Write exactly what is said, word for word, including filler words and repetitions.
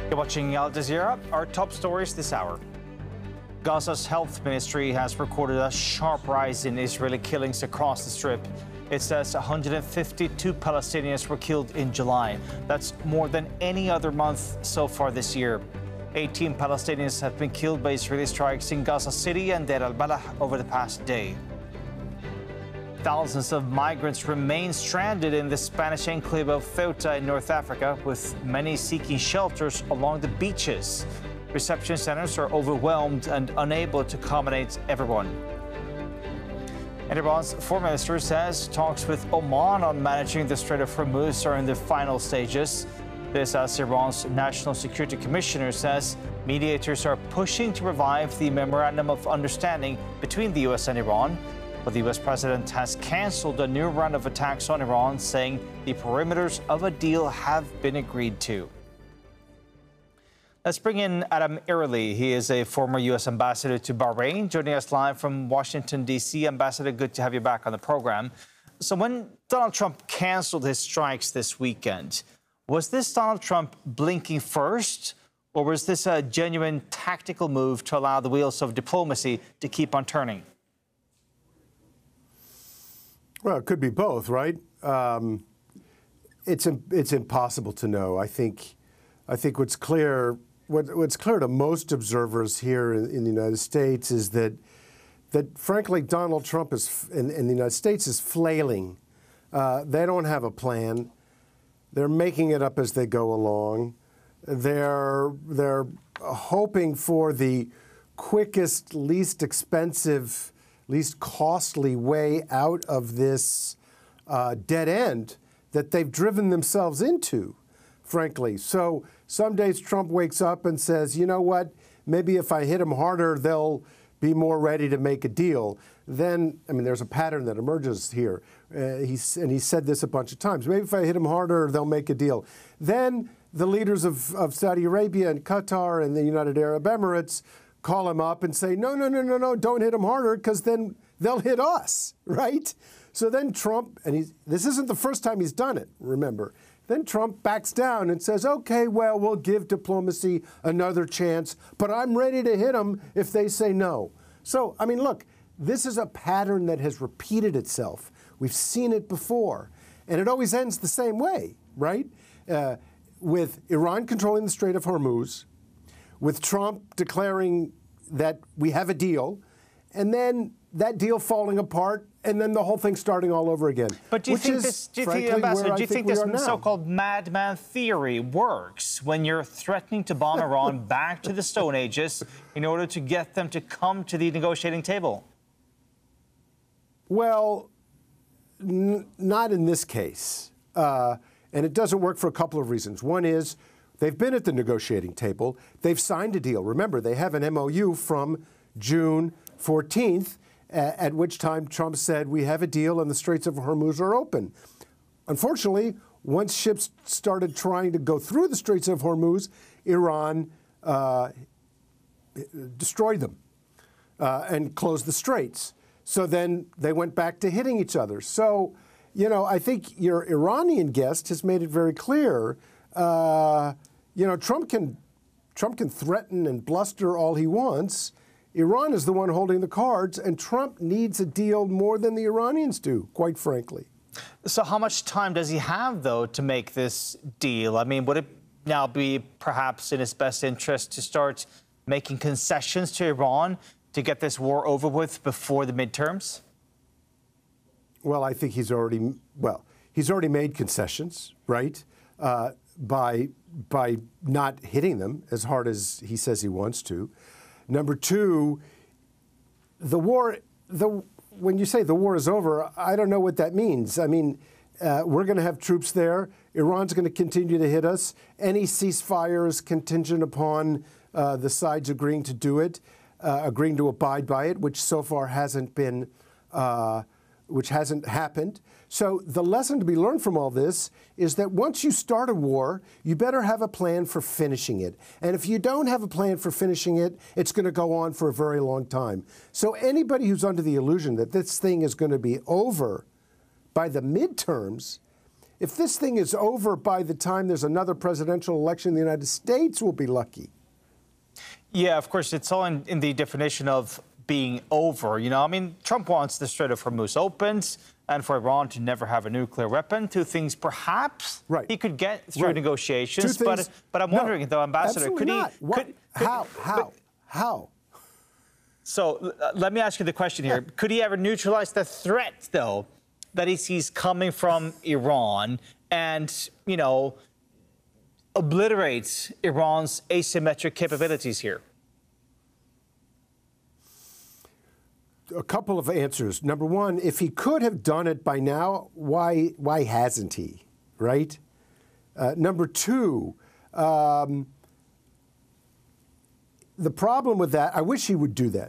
You're watching Al Jazeera. Our top stories this hour. Gaza's health ministry has recorded a sharp rise in Israeli killings across the Strip. It says one hundred fifty-two Palestinians were killed in July. That's more than any other month so far this year. eighteen Palestinians have been killed by Israeli strikes in Gaza City and Deir al-Balah over the past day. Thousands of migrants remain stranded in the Spanish enclave of Ceuta in North Africa, with many seeking shelters along the beaches. Reception centers are overwhelmed and unable to accommodate everyone. And Iran's foreign minister says talks with Oman on managing the Strait of Hormuz are in the final stages. This as Iran's National Security Commissioner says mediators are pushing to revive the Memorandum of Understanding between the U S and Iran. But the U S president has canceled a new round of attacks on Iran, saying the perimeters of a deal have been agreed to. Let's bring in Adam Early. He is a former U S ambassador to Bahrain, joining us live from Washington, D C Ambassador, good to have you back on the program. So when Donald Trump canceled his strikes this weekend, was this Donald Trump blinking first, or was this a genuine tactical move to allow the wheels of diplomacy to keep on turning? Well, it could be both, right? Um, it's it's impossible to know. I think I think what's clear what, what's clear to most observers here in, in the United States is that that frankly Donald Trump is in, in the United States is flailing. Uh, they don't have a plan. They're making it up as they go along. They're they're hoping for the quickest, least expensive, least costly way out of this uh, dead end that they've driven themselves into, frankly. So some days Trump wakes up and says, you know what, maybe if I hit them harder, they'll be more ready to make a deal. Then, I mean, there's a pattern that emerges here. Uh, he's, and he said this a bunch of times. Maybe if I hit them harder, they'll make a deal. Then the leaders of, of Saudi Arabia and Qatar and the United Arab Emirates call him up and say, no, no, no, no, no, don't hit them harder, because then they'll hit us, right? So then Trump, and he's, this isn't the first time he's done it, remember. Then Trump backs down and says, okay, well, we'll give diplomacy another chance, but I'm ready to hit them if they say no. So, I mean, look, this is a pattern that has repeated itself. We've seen it before, and it always ends the same way, right? Uh, with Iran controlling the Strait of Hormuz, with Trump declaring that we have a deal, and then that deal falling apart, and then the whole thing starting all over again. But do you which think is, this, do you frankly, think, Ambassador, do you think, think this so so-called madman theory works when you're threatening to bomb Iran back to the Stone Ages in order to get them to come to the negotiating table? Well, n- not in this case. Uh, and it doesn't work for a couple of reasons. One is, they've been at the negotiating table. They've signed a deal. Remember, they have an M O U from June fourteenth, at which time Trump said, we have a deal and the Straits of Hormuz are open. Unfortunately, once ships started trying to go through the Straits of Hormuz, Iran uh, destroyed them uh, and closed the straits. So then they went back to hitting each other. So, you know, I think your Iranian guest has made it very clear. Uh, you know, Trump can Trump can threaten and bluster all he wants. Iran is the one holding the cards, and Trump needs a deal more than the Iranians do, quite frankly. So how much time does he have, though, to make this deal? I mean, would it now be perhaps in his best interest to start making concessions to Iran to get this war over with before the midterms? Well, I think he's already, well, he's already made concessions, right? Uh, by by not hitting them as hard as he says he wants to. Number two, the war, the when you say the war is over, I don't know what that means. I mean, uh, we're going to have troops there. Iran's going to continue to hit us. Any ceasefire is contingent upon uh, the sides agreeing to do it, uh, agreeing to abide by it, which so far hasn't been, uh, which hasn't happened. So the lesson to be learned from all this is that once you start a war, you better have a plan for finishing it. And if you don't have a plan for finishing it, it's going to go on for a very long time. So anybody who's under the illusion that this thing is going to be over by the midterms If this thing is over by the time there's another presidential election in the United States, we'll be lucky. Yeah, of course, it's all in, in the definition of being over. You know, I mean, Trump wants the Strait of Hormuz opened and for Iran to never have a nuclear weapon. Two things perhaps right. he could get through right. negotiations. Two things, but but I'm wondering, no, though, Ambassador, could not. he? What? Could, could, how? How? but, how? So uh, let me ask you the question here. Could he ever neutralize the threat, though, that he sees coming from Iran and, you know, obliterate Iran's asymmetric capabilities here? A couple of answers. Number one, if he could have done it by now, why why hasn't he, right? Uh, number two, um, the problem with that, I wish he would do that.